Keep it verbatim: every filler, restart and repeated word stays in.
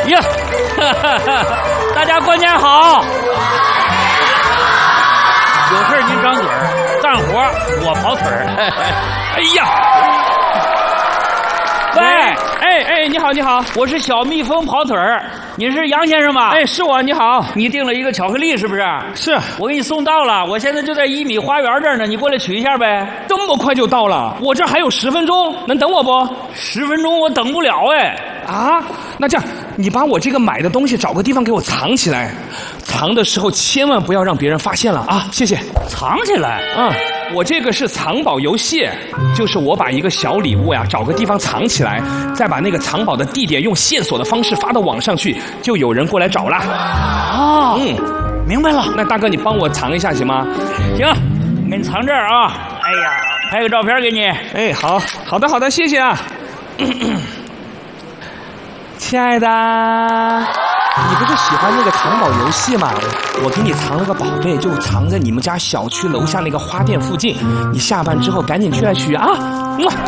呀，哈哈哈，大家过年好！有事您张嘴儿，干活我跑腿儿。哎呀！喂， 哎哎，你好你好， 我是小蜜蜂跑腿儿，你是杨先生吧？ 哎，是我，你好。 你订了一个巧克力是不是？ 是， 我给你送到了，我现在就在一米花园这儿呢，你过来取一下呗。 这么快就到了？我这还有十分钟，能等我不？ 十分钟我等不了哎。 啊，那这样，你把我这个买的东西找个地方给我藏起来，藏的时候千万不要让别人发现了啊！谢谢。 藏起来？ 嗯，我这个是藏宝游戏，就是我把一个小礼物呀找个地方藏起来，再把那个藏宝的地点用线索的方式发到网上去，就有人过来找了。 哦，嗯，明白了。 那大哥你帮我藏一下行吗？ 行，给你藏这儿啊。哎呀，拍个照片给你。 哎，好，好的好的，谢谢啊。亲爱的，你不是喜欢那个藏宝游戏吗？我给你藏了个宝贝，就藏在你们家小区楼下那个花店附近。你下班之后赶紧去来取啊！